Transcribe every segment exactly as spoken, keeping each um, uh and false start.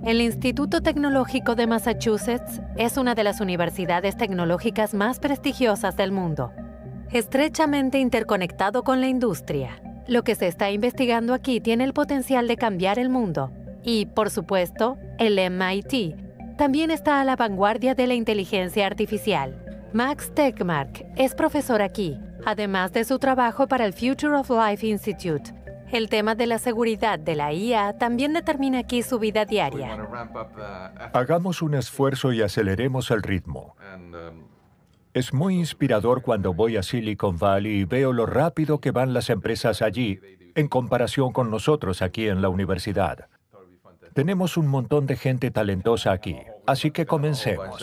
El Instituto Tecnológico de Massachusetts es una de las universidades tecnológicas más prestigiosas del mundo, estrechamente interconectado con la industria. Lo que se está investigando aquí tiene el potencial de cambiar el mundo. Y, por supuesto, el M I T también está a la vanguardia de la inteligencia artificial. Max Tegmark es profesor aquí, además de su trabajo para el Future of Life Institute. El tema de la seguridad de la I A también determina aquí su vida diaria. Hagamos un esfuerzo y aceleremos el ritmo. Es muy inspirador cuando voy a Silicon Valley y veo lo rápido que van las empresas allí en comparación con nosotros aquí en la universidad. Tenemos un montón de gente talentosa aquí, así que comencemos.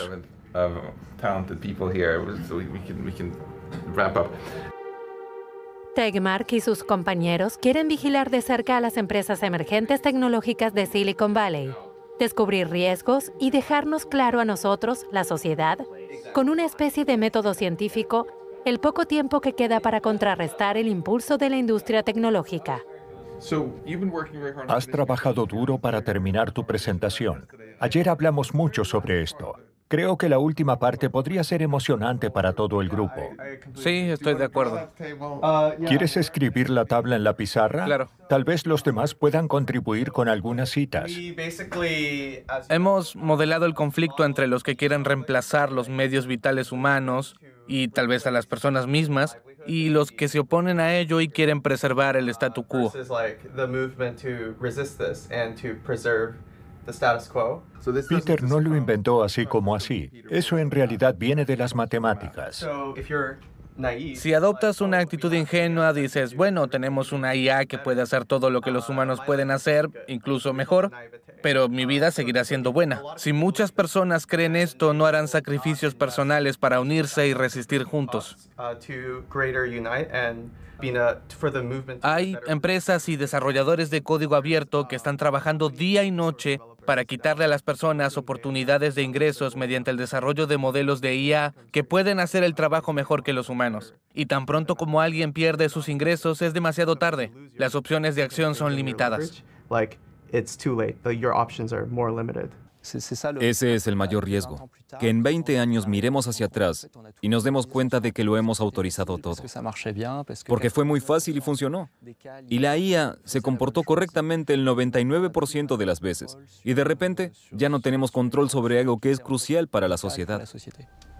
Tegmark y sus compañeros quieren vigilar de cerca a las empresas emergentes tecnológicas de Silicon Valley, descubrir riesgos y dejarnos claro a nosotros, la sociedad, con una especie de método científico, el poco tiempo que queda para contrarrestar el impulso de la industria tecnológica. Has trabajado duro para terminar tu presentación. Ayer hablamos mucho sobre esto. Creo que la última parte podría ser emocionante para todo el grupo. Sí, estoy de acuerdo. ¿Quieres escribir la tabla en la pizarra? Claro. Tal vez los demás puedan contribuir con algunas citas. Hemos modelado el conflicto entre los que quieren reemplazar los medios vitales humanos y tal vez a las personas mismas, y los que se oponen a ello y quieren preservar el statu quo. Peter no lo inventó así como así. Eso en realidad viene de las matemáticas. Si adoptas una actitud ingenua, dices, bueno, tenemos una I A que puede hacer todo lo que los humanos pueden hacer, incluso mejor, pero mi vida seguirá siendo buena. Si muchas personas creen esto, no harán sacrificios personales para unirse y resistir juntos. Hay empresas y desarrolladores de código abierto que están trabajando día y noche para quitarle a las personas oportunidades de ingresos mediante el desarrollo de modelos de I A que pueden hacer el trabajo mejor que los humanos. Y tan pronto como alguien pierde sus ingresos, es demasiado tarde. Las opciones de acción son limitadas. Ese es el mayor riesgo, que en veinte años miremos hacia atrás y nos demos cuenta de que lo hemos autorizado todo. Porque fue muy fácil y funcionó. Y la I A se comportó correctamente el noventa y nueve por ciento de las veces. Y de repente ya no tenemos control sobre algo que es crucial para la sociedad.